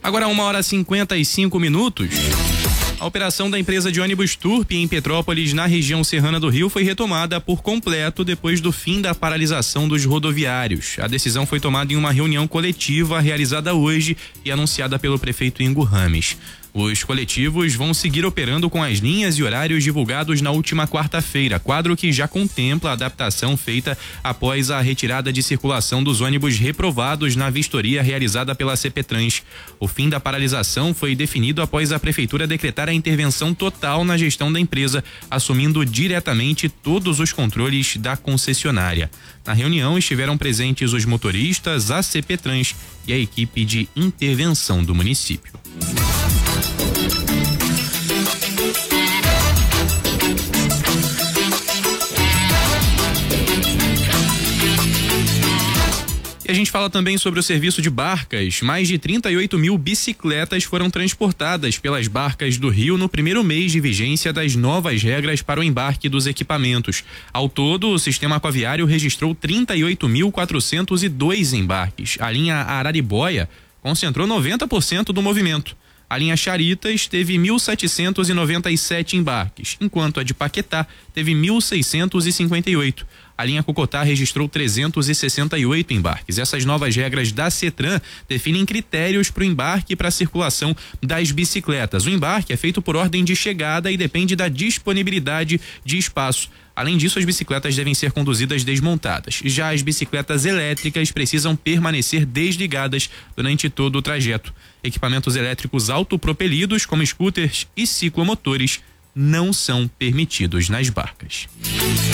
Agora 1h55. A operação da empresa de ônibus Turp em Petrópolis, na região serrana do Rio, foi retomada por completo depois do fim da paralisação dos rodoviários. A decisão foi tomada em uma reunião coletiva realizada hoje e anunciada pelo prefeito Ingo Rames. Os coletivos vão seguir operando com as linhas e horários divulgados na última quarta-feira, quadro que já contempla a adaptação feita após a retirada de circulação dos ônibus reprovados na vistoria realizada pela CPTrans. O fim da paralisação foi definido após a prefeitura decretar a intervenção total na gestão da empresa, assumindo diretamente todos os controles da concessionária. Na reunião estiveram presentes os motoristas, a CPTrans e a equipe de intervenção do município. E a gente fala também sobre o serviço de barcas. Mais de 38 mil bicicletas foram transportadas pelas barcas do Rio no primeiro mês de vigência das novas regras para o embarque dos equipamentos. Ao todo, o sistema aquaviário registrou 38.402 embarques. A linha Araribóia concentrou 90% do movimento. A linha Charitas teve 1.797 embarques, enquanto a de Paquetá teve 1.658. A linha Cocotá registrou 368 embarques. Essas novas regras da CETRAN definem critérios para o embarque e para a circulação das bicicletas. O embarque é feito por ordem de chegada e depende da disponibilidade de espaço. Além disso, as bicicletas devem ser conduzidas desmontadas. Já as bicicletas elétricas precisam permanecer desligadas durante todo o trajeto. Equipamentos elétricos autopropelidos, como scooters e ciclomotores, não são permitidos nas barcas.